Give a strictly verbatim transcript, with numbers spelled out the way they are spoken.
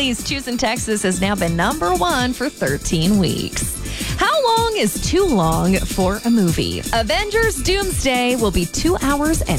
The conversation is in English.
Kelly's Choosing Texas has now been number one for thirteen weeks. How long is too long for a movie? Avengers Doomsday will be two hours and